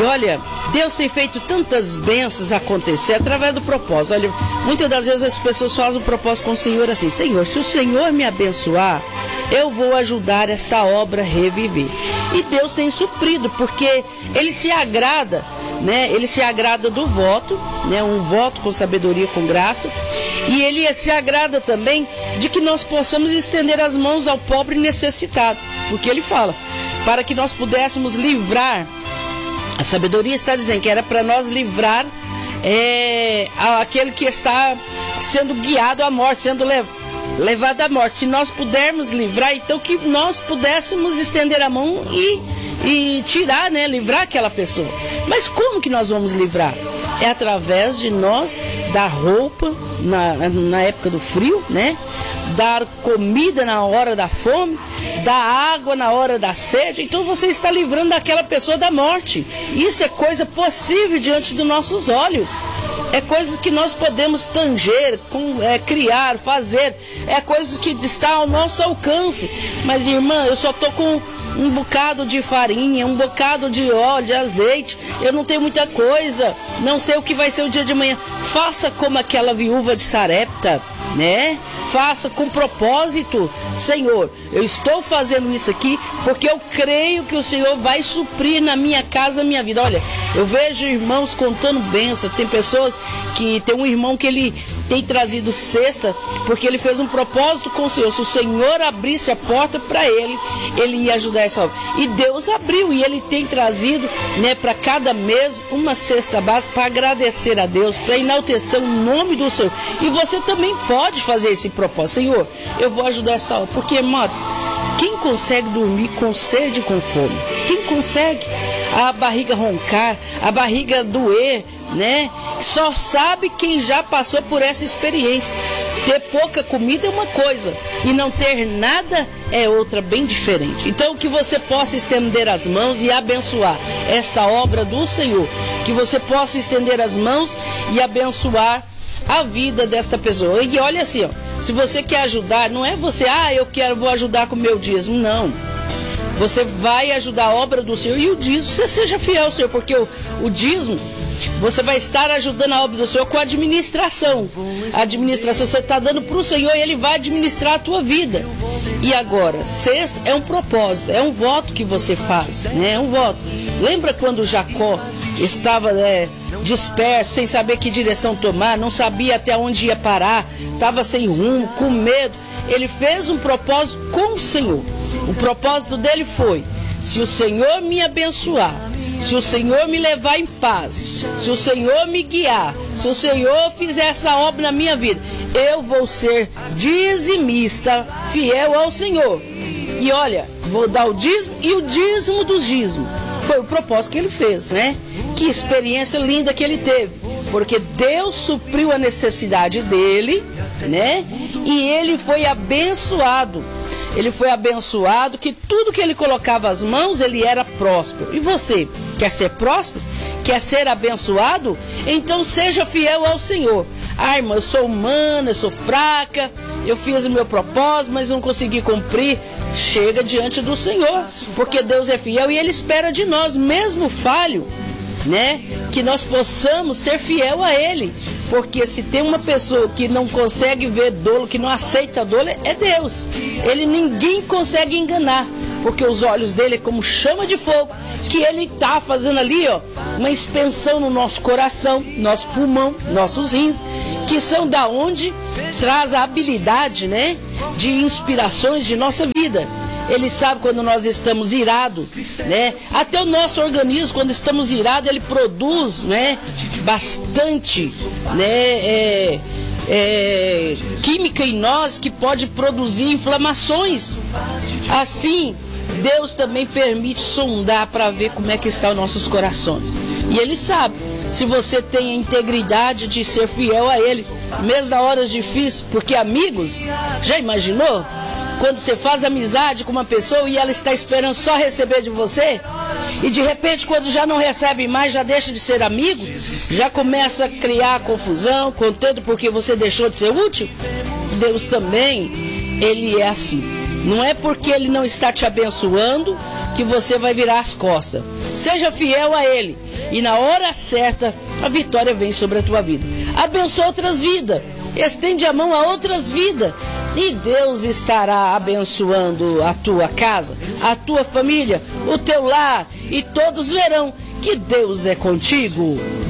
olha, Deus tem feito tantas bênçãos acontecer através do propósito. Olha, muitas das vezes as pessoas fazem um propósito com o Senhor assim: Senhor, se o Senhor me abençoar, eu vou ajudar esta obra a reviver. E Deus tem suprido, porque Ele se agrada, né? Ele se agrada do voto, né? Um voto com sabedoria, com graça. E Ele se agrada também de que nós possamos estender as mãos ao pobre necessitado, porque Ele fala, para que nós pudéssemos livrar. A sabedoria está dizendo que era para nós livrar aquele que está sendo guiado à morte, sendo levado à morte. Se nós pudermos livrar, então que nós pudéssemos estender a mão e tirar, né, livrar aquela pessoa. Mas como que nós vamos livrar? É através de nós dar roupa na época do frio, né? Dar comida na hora da fome, dar água na hora da sede. Então você está livrando aquela pessoa da morte. Isso é coisa possível diante dos nossos olhos. É coisas que nós podemos tanger, criar, fazer. É coisas que está ao nosso alcance. Mas, irmã, eu só estou com um bocado de farinha, um bocado de óleo, de azeite. Eu não tenho muita coisa. Não sei o que vai ser o dia de amanhã. Faça como aquela viúva de Sarepta, né? Faça com propósito. Senhor, eu estou fazendo isso aqui porque eu creio que o Senhor vai suprir na minha casa, na minha vida. Olha, eu vejo irmãos contando bênção. Tem pessoas que... Tem um irmão que ele tem trazido cesta porque ele fez um propósito com o Senhor. Se o Senhor abrisse a porta para ele, ele ia ajudar essa obra. E Deus abriu e ele tem trazido, né, para cada mês uma cesta básica para agradecer a Deus, para enaltecer o nome do Senhor. E você também pode fazer esse propósito. Senhor, eu vou ajudar essa obra. Porque, irmãos, quem consegue dormir com sede e com fome? Quem consegue? A barriga roncar, a barriga doer, né? Só sabe quem já passou por essa experiência. Ter pouca comida é uma coisa e não ter nada é outra, bem diferente. Então, que você possa estender as mãos e abençoar esta obra do Senhor. Que você possa estender as mãos e abençoar a vida desta pessoa. E olha assim, ó, se você quer ajudar, não é você, vou ajudar com o meu dízimo, não. Você vai ajudar a obra do Senhor e o dízimo, você seja fiel ao Senhor, porque o dízimo, você vai estar ajudando a obra do Senhor com a administração. A administração você está dando para o Senhor e Ele vai administrar a tua vida. E agora, sexta é um propósito, é um voto que você faz, né? É um voto. Lembra quando Jacó estava disperso, sem saber que direção tomar, não sabia até onde ia parar, estava sem rumo, com medo? Ele fez um propósito com o Senhor. O propósito dele foi: se o Senhor me abençoar, se o Senhor me levar em paz, se o Senhor me guiar, se o Senhor fizer essa obra na minha vida, eu vou ser dizimista, fiel ao Senhor. E olha, vou dar o dízimo e o dízimo dos dízimos. Foi o propósito que ele fez, né? Que experiência linda que ele teve. Porque Deus supriu a necessidade dele, né? E ele foi abençoado. Ele foi abençoado, que tudo que ele colocava as mãos, ele era próspero. E você, quer ser próspero? Quer ser abençoado? Então seja fiel ao Senhor. Ah, irmã, eu sou humana, eu sou fraca, eu fiz o meu propósito, mas não consegui cumprir. Chega diante do Senhor, porque Deus é fiel e Ele espera de nós, mesmo falho, né? Que nós possamos ser fiel a Ele. Porque se tem uma pessoa que não consegue ver dolo, que não aceita dolo, é Deus. Ninguém consegue enganar, porque os olhos dele é como chama de fogo, que ele está fazendo ali, ó, uma expansão no nosso coração, nosso pulmão, nossos rins, que são da onde traz a habilidade, né, de inspirações de nossa vida. Ele sabe quando nós estamos irados, né? Até o nosso organismo, quando estamos irados, ele produz, né, bastante, né, química em nós que pode produzir inflamações. Assim, Deus também permite sondar para ver como é que estão os nossos corações. E Ele sabe se você tem a integridade de ser fiel a Ele, mesmo nas horas difíceis, porque amigos, já imaginou? Quando você faz amizade com uma pessoa e ela está esperando só receber de você, e de repente quando já não recebe mais, já deixa de ser amigo, já começa a criar confusão, contento porque você deixou de ser útil. Deus também, Ele é assim. Não é porque Ele não está te abençoando que você vai virar as costas. Seja fiel a Ele. e na hora certa a vitória vem sobre a tua vida. Abençoa outras vidas, estende a mão a outras vidas e Deus estará abençoando a tua casa, a tua família, o teu lar, e todos verão que Deus é contigo.